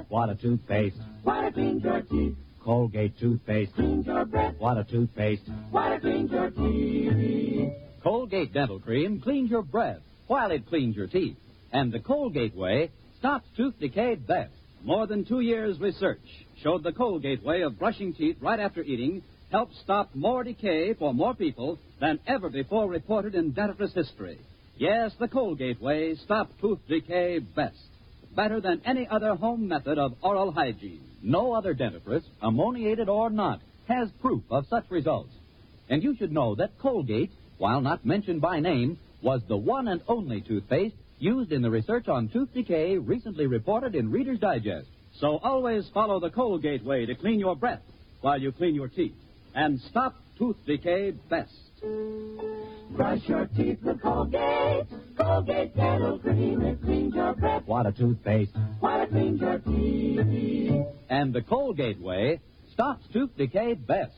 What a toothpaste. What a cleans your teeth. Colgate toothpaste. Cleans your breath. What a toothpaste. What a cleans your teeth. Colgate Dental Cream cleans your breath while it cleans your teeth. And the Colgate way stops tooth decay best. More than 2 years' research showed the Colgate way of brushing teeth right after eating helps stop more decay for more people than ever before reported in dentifrice history. Yes, the Colgate way stops tooth decay best. Better than any other home method of oral hygiene. No other dentifrice, ammoniated or not, has proof of such results. And you should know that Colgate, while not mentioned by name, was the one and only toothpaste used in the research on tooth decay recently reported in Reader's Digest. So always follow the Colgate way to clean your breath while you clean your teeth. And stop tooth decay best. Brush your teeth with Colgate. Colgate Dental Cream. It cleans your breath. What a toothpaste. What a cleans your teeth. And the Colgate way stops tooth decay best.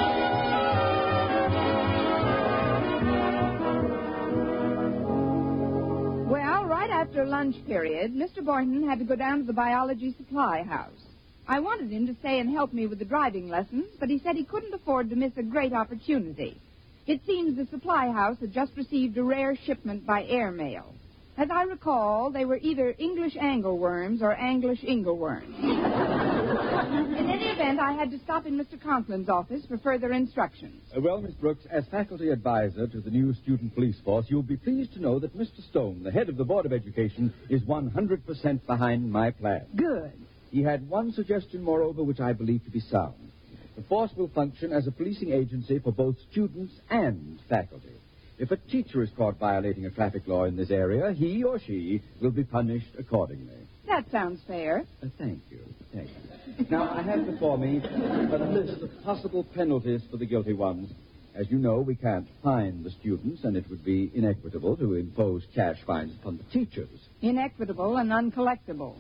Well, right after lunch period, Mr. Boynton had to go down to the biology supply house. I wanted him to stay and help me with the driving lessons, but he said he couldn't afford to miss a great opportunity. It seems the supply house had just received a rare shipment by airmail. As I recall, they were either English angleworms or Anglish ingleworms. In any event, I had to stop in Mr. Conklin's office for further instructions. Well, Miss Brooks, as faculty advisor to the new student police force, you'll be pleased to know that Mr. Stone, the head of the Board of Education, is 100% behind my plan. Good. He had one suggestion, moreover, which I believe to be sound. The force will function as a policing agency for both students and faculty. If a teacher is caught violating a traffic law in this area, he or she will be punished accordingly. That sounds fair. Thank you. Thank you. Now, I have before me a list of possible penalties for the guilty ones. As you know, we can't fine the students, and it would be inequitable to impose cash fines upon the teachers. Inequitable and uncollectible.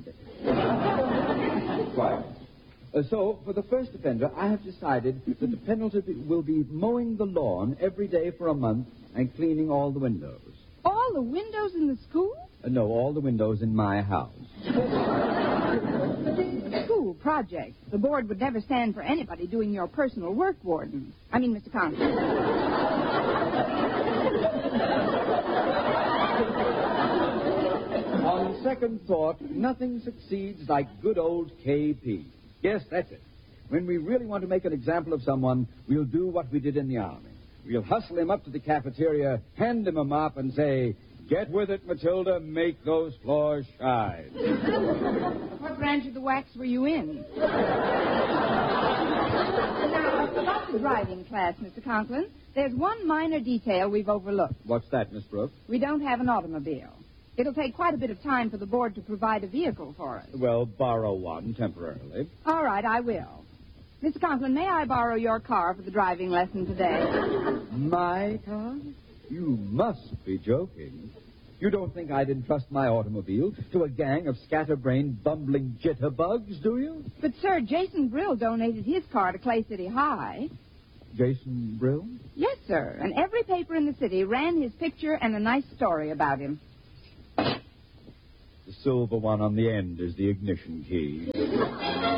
Quite. So, for the first offender, I have decided that the penalty will be mowing the lawn every day for a month and cleaning all the windows. All the windows in the school? No, all the windows in my house. School project. The board would never stand for anybody doing your personal work, Warden. I mean, Mr. Conklin. On second thought, nothing succeeds like good old KP. Yes, that's it. When we really want to make an example of someone, we'll do what we did in the Army. We'll hustle him up to the cafeteria, hand him a mop, and say, "Get with it, Matilda, make those floors shine." What branch of the wax were you in? Now, about the driving class, Mr. Conklin, there's one minor detail we've overlooked. What's that, Miss Brooks? We don't have an automobile. It'll take quite a bit of time for the board to provide a vehicle for us. Well, borrow one temporarily. All right, I will. Mr. Conklin, may I borrow your car for the driving lesson today? My car? You must be joking. You don't think I'd entrust my automobile to a gang of scatterbrained, bumbling jitterbugs, do you? But, sir, Jason Brill donated his car to Clay City High. Jason Brill? Yes, sir, and every paper in the city ran his picture and a nice story about him. The silver one on the end is the ignition key.